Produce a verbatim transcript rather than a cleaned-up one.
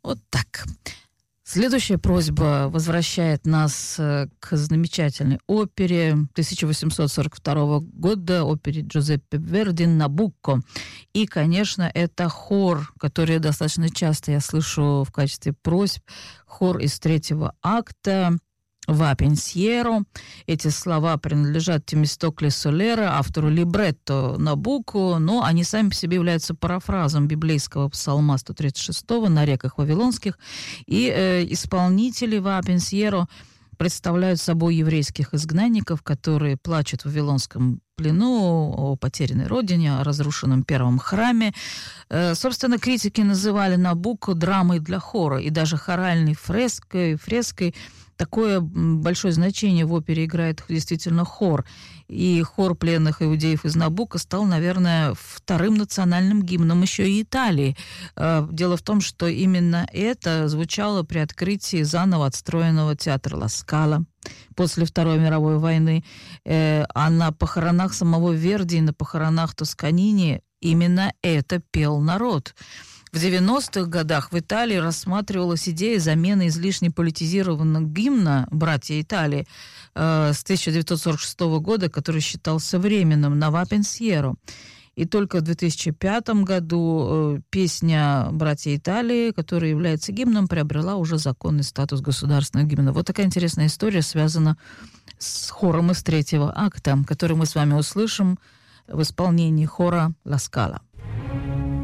Вот так. Следующая просьба возвращает нас к замечательной опере тысяча восемьсот сорок второго года, опере Джузеппе Верди «Набукко». И, конечно, это хор, который достаточно часто я слышу в качестве просьб. Хор из третьего акта «Va pensiero». Эти слова принадлежат Темистокле Солера, автору либретто «Набукко», но они сами по себе являются парафразом библейского псалма сто тридцать шестого «На реках Вавилонских». И э, исполнители «Va pensiero» представляют собой еврейских изгнанников, которые плачут в Вавилонском плену о потерянной родине, о разрушенном первом храме. Э, собственно, критики называли «Набукко» драмой для хора, и даже хоральной фреской, фреской такое большое значение в опере играет действительно хор. И хор пленных иудеев из Набукко стал, наверное, вторым национальным гимном еще и Италии. Дело в том, что именно это звучало при открытии заново отстроенного театра Ла Скала после Второй мировой войны. А на похоронах самого Верди и на похоронах Тосканини именно это пел народ. В девяностых годах в Италии рассматривалась идея замены излишне политизированного гимна «Братья Италии» э, с тысяча девятьсот сорок шестого года, который считался временным, на «Va pensiero». И только в две тысячи пятом году э, песня «Братья Италии», которая является гимном, приобрела уже законный статус государственного гимна. Вот такая интересная история связана с хором из третьего акта, который мы с вами услышим в исполнении хора «Ла Скала».